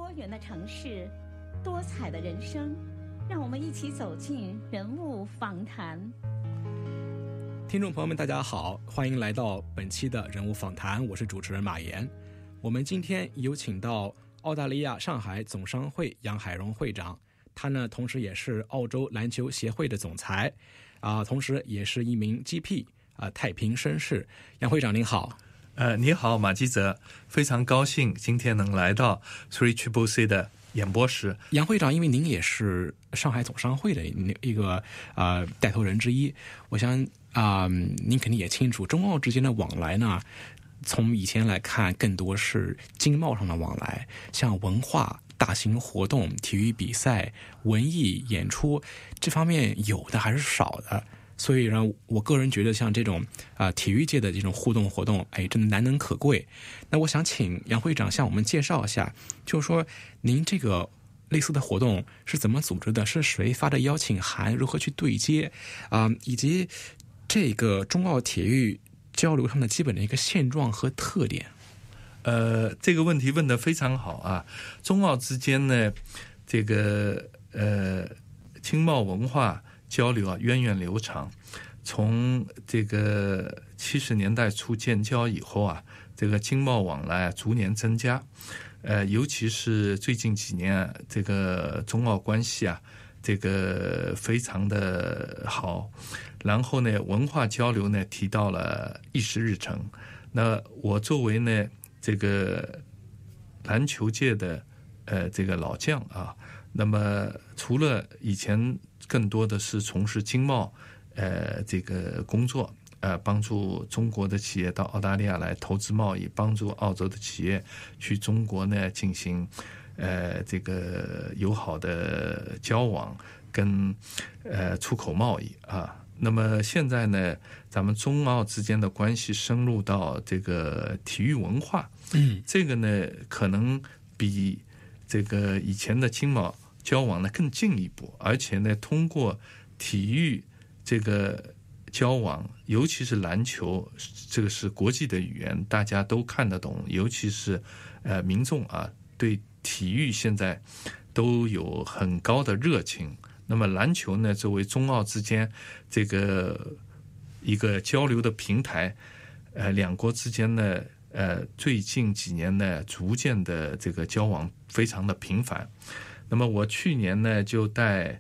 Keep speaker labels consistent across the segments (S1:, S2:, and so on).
S1: 多元的城市，多彩的人生，让我们一起走进人物访谈。
S2: 听众朋友们大家好，欢迎来到本期的人物访谈，我是主持人马岩。我们今天有请到澳大利亚上海总商会杨海荣会长，他呢同时也是澳洲篮球协会的总裁同时也是一名 GP 太平绅士。杨会长您好。
S3: 你好马基泽，非常高兴今天能来到 3CCC 的演播室。
S2: 杨会长，因为您也是上海总商会的一个带头人之一，我想您肯定也清楚，中澳之间的往来呢，从以前来看更多是经贸上的往来，像文化、大型活动、体育比赛、文艺演出这方面有的还是少的。所以呢，我个人觉得像这种体育界的这种互动活动，真的难能可贵。那我想请杨会长向我们介绍一下，就是说您这个类似的活动是怎么组织的，是谁发的邀请函，如何去对接以及这个中澳体育交流上的基本的一个现状和特点。
S3: 这个问题问得非常好啊。中澳之间呢，这个经贸文化交流源远流长。从这个70年代初建交以后这个经贸往来逐年增加。尤其是最近几年，这个中澳关系这个非常的好。然后呢，文化交流呢提到了议事日程。那我作为呢这个篮球界的这个老将那么除了以前更多的是从事经贸这个工作，帮助中国的企业到澳大利亚来投资贸易，帮助澳洲的企业去中国呢进行这个友好的交往跟出口贸易那么现在呢，咱们中澳之间的关系深入到这个体育文化，这个呢可能比这个以前的经贸交往呢更进一步，而且呢通过体育这个交往，尤其是篮球，这个是国际的语言，大家都看得懂，尤其是民众对体育现在都有很高的热情。那么篮球呢，作为中澳之间这个一个交流的平台，两国之间呢，最近几年呢，逐渐的这个交往非常的频繁。那么我去年呢，就带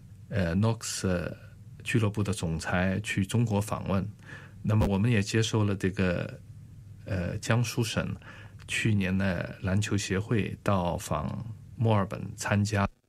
S3: Knox 俱乐部的总裁去中国访问。那么我们也接受了这个江苏省去年呢篮球协会到访墨尔本参加